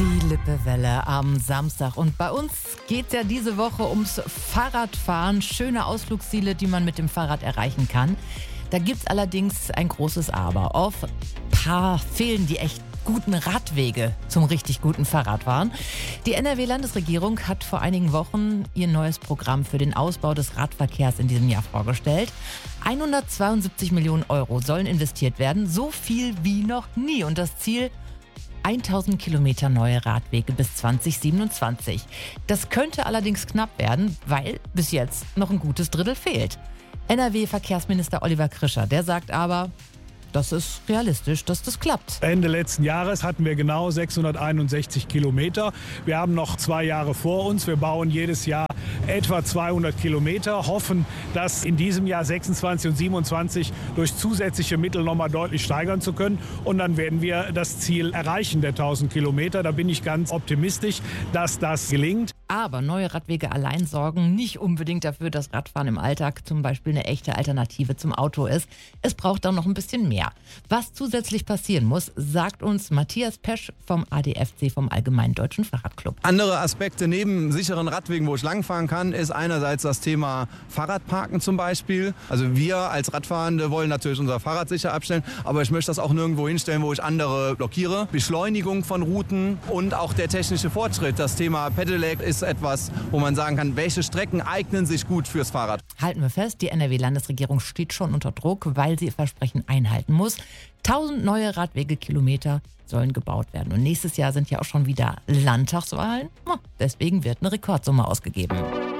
Die Lippewelle am Samstag. Und bei uns geht es ja diese Woche ums Fahrradfahren. Schöne Ausflugsziele, die man mit dem Fahrrad erreichen kann. Da gibt es allerdings ein großes Aber. Oft fehlen die echt guten Radwege zum richtig guten Fahrradfahren. Die NRW-Landesregierung hat vor einigen Wochen ihr neues Programm für den Ausbau des Radverkehrs in diesem Jahr vorgestellt. 172 Millionen Euro sollen investiert werden, so viel wie noch nie. Und das Ziel: 1000 Kilometer neue Radwege bis 2027. Das könnte allerdings knapp werden, weil bis jetzt noch ein gutes Drittel fehlt. NRW-Verkehrsminister Oliver Krischer, der sagt aber, das ist realistisch, dass das klappt. Ende letzten Jahres hatten wir genau 661 Kilometer. Wir haben noch 2 Jahre vor uns. Wir bauen jedes Jahr etwa 200 Kilometer, hoffen, das in diesem Jahr 26 und 27 durch zusätzliche Mittel nochmal deutlich steigern zu können. Und dann werden wir das Ziel erreichen der 1000 Kilometer. Da bin ich ganz optimistisch, dass das gelingt. Aber neue Radwege allein sorgen nicht unbedingt dafür, dass Radfahren im Alltag zum Beispiel eine echte Alternative zum Auto ist. Es braucht dann noch ein bisschen mehr. Was zusätzlich passieren muss, sagt uns Matthias Pesch vom ADFC, vom Allgemeinen Deutschen Fahrradclub. Andere Aspekte neben sicheren Radwegen, wo ich langfahren kann, ist einerseits das Thema Fahrradparken zum Beispiel. Also wir als Radfahrende wollen natürlich unser Fahrrad sicher abstellen, aber ich möchte das auch nirgendwo hinstellen, wo ich andere blockiere. Beschleunigung von Routen und auch der technische Fortschritt. Das Thema Pedelec ist etwas, wo man sagen kann, welche Strecken eignen sich gut fürs Fahrrad. Halten wir fest, die NRW-Landesregierung steht schon unter Druck, weil sie ihr Versprechen einhalten muss. 1000 neue Radwegekilometer sollen gebaut werden. Und nächstes Jahr sind ja auch schon wieder Landtagswahlen. Deswegen wird eine Rekordsumme ausgegeben.